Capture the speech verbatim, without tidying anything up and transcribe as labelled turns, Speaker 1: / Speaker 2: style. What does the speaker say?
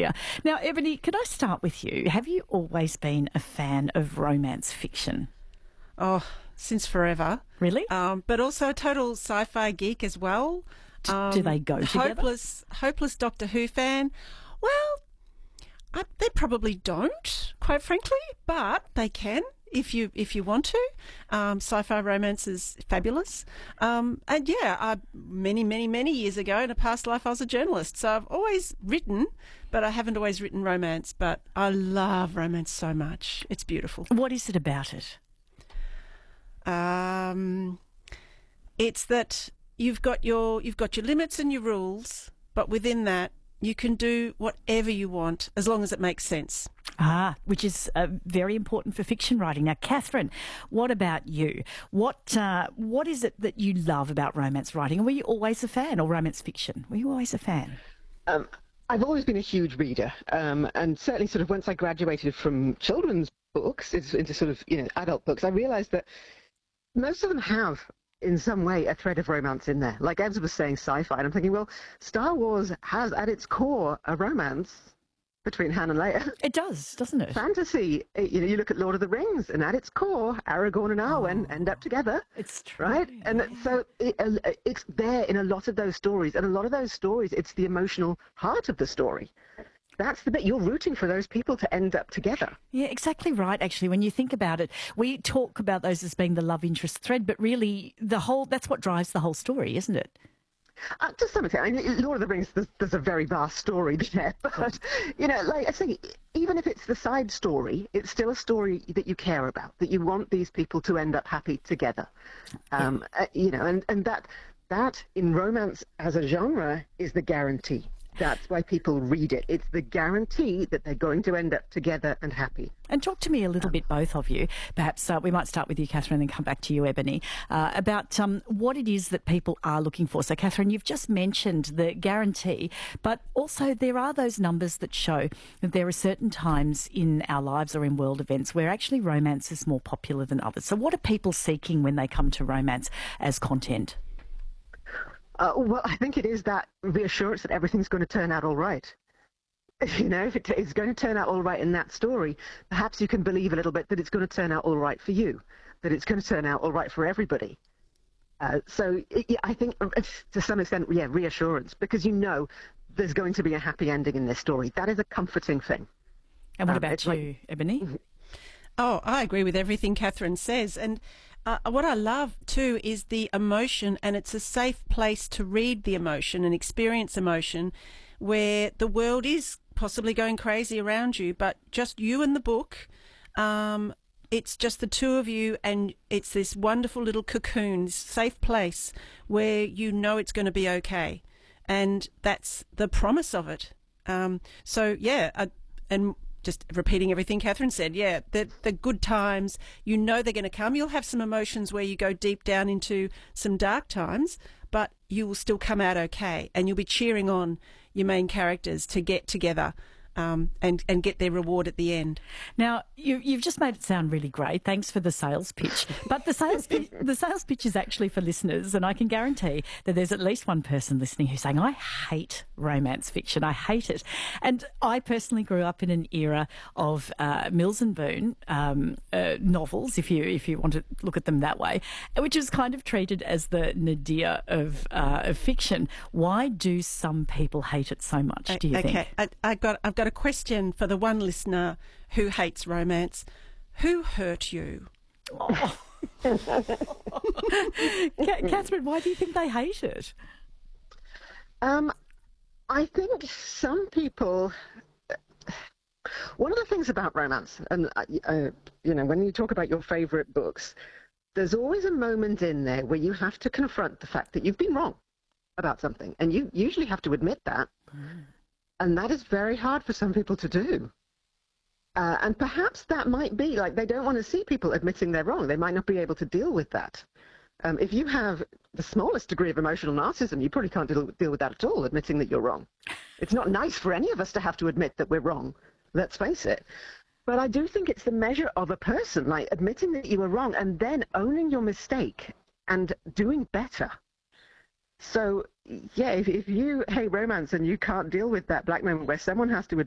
Speaker 1: Australia. Now, Ebony, could I start with you? Have you always been a fan of romance fiction?
Speaker 2: Oh, since forever.
Speaker 1: Really?
Speaker 2: Um, but also a total sci-fi geek as well. Um,
Speaker 1: Do they go together?
Speaker 2: Hopeless, hopeless Doctor Who fan. Well, I, they probably don't, quite frankly, but they can if you if you want to. Um, sci-fi romance is fabulous. Um, and yeah, I, many, many, many years ago in a past life I was a journalist. So I've always written, but I haven't always written romance. But I love romance so much. It's beautiful.
Speaker 1: What is it about it?
Speaker 2: Um, it's that you've got your you've got your limits and your rules, but within that you can do whatever you want as long as it makes sense.
Speaker 1: Ah, which is uh, very important for fiction writing. Now, Catherine, what about you? What uh, what is it that you love about romance writing? And were you always a fan, or romance fiction? Were you always a fan?
Speaker 3: Um, I've always been a huge reader, um, and certainly sort of once I graduated from children's books into, into sort of, you know, adult books, I realised that most of them have, in some way, a thread of romance in there. Like Evs was saying sci-fi, and I'm thinking, well, Star Wars has at its core a romance between Han and Leia.
Speaker 1: It does, doesn't it?
Speaker 3: Fantasy, you know, you look at Lord of the Rings, and at its core, Aragorn and Arwen
Speaker 1: Oh,
Speaker 3: end up together.
Speaker 1: it's true.
Speaker 3: Right? And
Speaker 1: yeah.
Speaker 3: so it, uh, it's there in a lot of those stories, and a lot of those stories, it's the emotional heart of the story. That's the bit you're rooting for those people to end up together.
Speaker 1: Yeah, exactly right, actually. When you think about it, we talk about those as being the love interest thread, but really the whole, that's what drives the whole story, isn't it?
Speaker 3: Uh, to some extent, I mean, Lord of the Rings, there's, there's a very vast story there, but, you know, like I say, even if it's the side story, it's still a story that you care about, that you want these people to end up happy together. Um, uh, you know, and, and that, that in romance as a genre is the guarantee. That's why people read it. It's the guarantee that they're going to end up together and happy.
Speaker 1: And talk to me a little bit, both of you. Perhaps uh, we might start with you, Catherine, and then come back to you, Ebony, uh, about um, what it is that people are looking for. So, Catherine, you've just mentioned the guarantee, but also there are those numbers that show that there are certain times in our lives or in world events where actually romance is more popular than others. So what are people seeking when they come to romance as content?
Speaker 3: Uh, well, I think it is that reassurance that everything's going to turn out all right. You know, if it t- it's going to turn out all right in that story, perhaps you can believe a little bit that it's going to turn out all right for you, that it's going to turn out all right for everybody. Uh, so it, I think, uh, to some extent, yeah, reassurance, because you know there's going to be a happy ending in this story. That is a comforting thing.
Speaker 1: And what
Speaker 3: Um,
Speaker 1: about
Speaker 3: it's
Speaker 1: you,
Speaker 3: like-
Speaker 1: Ebony?
Speaker 2: Oh, I agree with everything Catherine says. And uh, what I love too is the emotion, and it's a safe place to read the emotion and experience emotion where the world is possibly going crazy around you, but just you and the book. Um, it's just the two of you, and it's this wonderful little cocoon, this safe place where you know it's going to be okay. And that's the promise of it. Um, so, yeah, uh, and just repeating everything Catherine said, yeah, the, the good times, you know they're going to come. You'll have some emotions where you go deep down into some dark times, but you will still come out okay, and you'll be cheering on your main characters to get together um, and, and get their reward at the end.
Speaker 1: Now, you, you've just made it sound really great. Thanks for the sales pitch. But the sales pitch, the sales pitch is actually for listeners, and I can guarantee that there's at least one person listening who's saying, I hate romance fiction. I hate it. And I personally grew up in an era of uh, Mills and Boon um, uh, novels, if you if you want to look at them that way, which is kind of treated as the nadir of, uh, of fiction. Why do some people hate it so much, do you
Speaker 2: okay.
Speaker 1: think?
Speaker 2: I, I got, I've got a question for the one listener who hates romance. Who hurt you?
Speaker 1: Oh. Catherine, why do you think they hate it?
Speaker 3: Um, I think some people... One of the things about romance, and uh, uh, you know, when you talk about your favourite books, there's always a moment in there where you have to confront the fact that you've been wrong about something, and you usually have to admit that. Mm. And that is very hard for some people to do. Uh, and perhaps that might be, like, they don't want to see people admitting they're wrong. They might not be able to deal with that. Um, if you have the smallest degree of emotional narcissism, you probably can't deal, deal with that at all, admitting that you're wrong. It's not nice for any of us to have to admit that we're wrong. Let's face it. But I do think it's the measure of a person, like admitting that you were wrong and then owning your mistake and doing better. So, yeah, if, if you hate romance and you can't deal with that black moment where someone has to